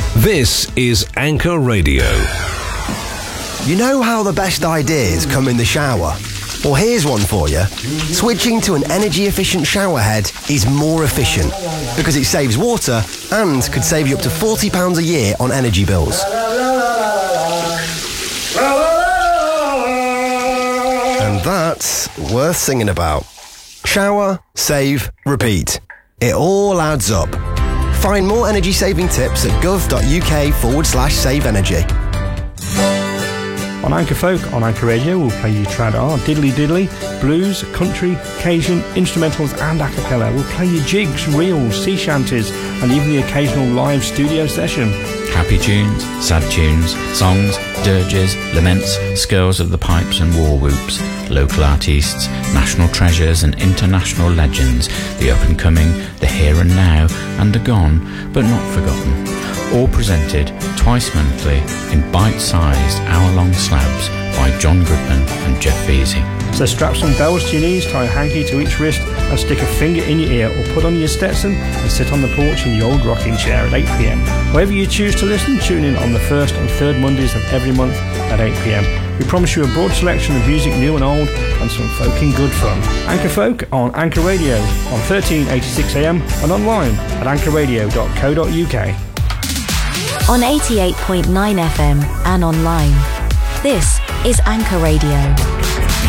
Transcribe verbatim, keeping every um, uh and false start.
This is Anchor Radio. You know how the best ideas come in the shower? Well, here's one for you. Switching to an energy-efficient shower head is more efficient because it saves water and could save you up to forty pounds a year on energy bills. And that's worth singing about. Shower, save, repeat. It all adds up. Find more energy-saving tips at gov.uk forward slash save energy. On Anchor Folk, on Anchor Radio, we'll play you trad R, diddly diddly, blues, country, Cajun, instrumentals and a cappella. We'll play you jigs, reels, sea shanties and even the occasional live studio session. Happy tunes, sad tunes, songs, dirges, laments, skirls of the pipes and war whoops, local artists, national treasures and international legends, the up and coming, the here and now and the gone but not forgotten. All presented twice monthly in bite-sized hour-long slabs by John Goodman and Jeff Veazey. So strap some bells to your knees, tie a hanky to each wrist and stick a finger in your ear or put on your Stetson and sit on the porch in your old rocking chair at eight p m. However you choose to listen, tune in on the first and third Mondays of every month at eight p m. We promise you a broad selection of music new and old and some folking good fun. Anchor Folk on Anchor Radio on thirteen eighty-six a m and online at anchor radio dot co dot u k. On eighty-eight point nine F M and online. This is Anchor Radio.